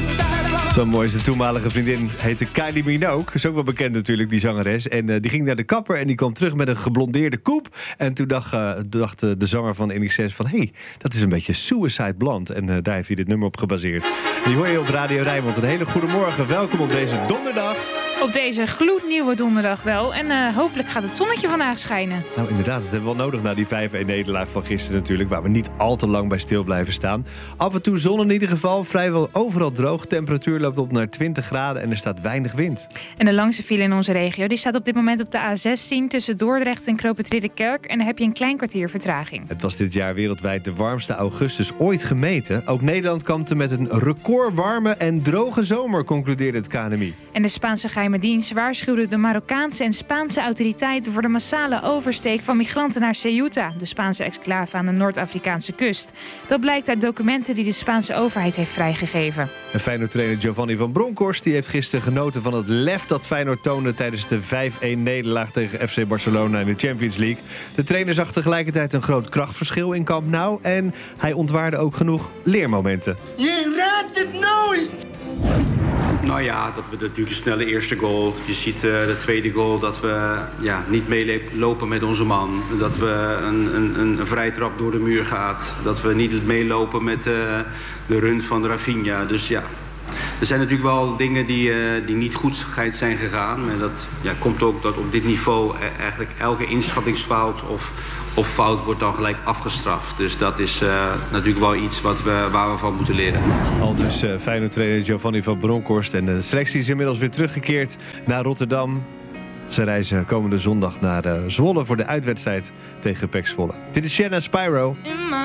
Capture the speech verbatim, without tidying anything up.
Zo mooi is de toenmalige vriendin, heette Kylie Minogue. Is ook wel bekend natuurlijk, die zangeres. En uh, die ging naar de kapper en die kwam terug met een geblondeerde koep. En toen dacht, uh, dacht uh, de zanger van N X S van... hé, hey, dat is een beetje Suicide Blonde. En uh, daar heeft hij dit nummer op gebaseerd. Die hoor je op Radio Rijnmond. Een hele goede morgen. Welkom op deze donderdag. Op deze gloednieuwe donderdag wel. En uh, hopelijk gaat het zonnetje vandaag schijnen. Nou inderdaad, dat hebben we wel nodig na die vijf-een nederlaag van gisteren natuurlijk. Waar we niet al te lang bij stil blijven staan. Af en toe zon in ieder geval. Vrijwel overal droog. Temperatuur loopt op naar twintig graden en er staat weinig wind. En de langste file in onze regio die staat op dit moment op de A zestien... tussen Dordrecht en Knoop het Ridderkerk. En daar heb je een klein kwartier vertraging. Het was dit jaar wereldwijd de warmste augustus ooit gemeten. Ook Nederland kampte met een recordwarme en droge zomer, concludeerde het K N M I. En de Spaanse geheime dienst waarschuwde de Marokkaanse en Spaanse autoriteiten voor de massale oversteek van migranten naar Ceuta, de Spaanse exclave aan de Noord-Afrikaanse kust. Dat blijkt uit documenten die de Spaanse overheid heeft vrijgegeven. En Feyenoord-trainer Giovanni van Bronckhorst die heeft gisteren genoten van het lef dat Feyenoord toonde tijdens de vijf-een nederlaag tegen F C Barcelona in de Champions League. De trainer zag tegelijkertijd een groot krachtverschil in Camp Nou en hij ontwaarde ook genoeg leermomenten. Je raadt het nooit! Nou ja, dat we natuurlijk de snelle eerste goal. Je ziet uh, de tweede goal dat we ja, niet meelopen met onze man. Dat we een, een, een vrije trap door de muur gaat. Dat we niet meelopen met uh, de run van Rafinha. Dus ja, er zijn natuurlijk wel dingen die, uh, die niet goed zijn gegaan. Maar dat ja, komt ook dat op dit niveau eigenlijk elke inschattingsfout of... of fout wordt dan gelijk afgestraft. Dus dat is uh, natuurlijk wel iets wat we, waar we van moeten leren. Al dus uh, Feyenoord-trainer Giovanni van Bronckhorst. En de selectie is inmiddels weer teruggekeerd naar Rotterdam. Ze reizen komende zondag naar uh, Zwolle voor de uitwedstrijd tegen P E C Zwolle. Dit is Shanna Spyro.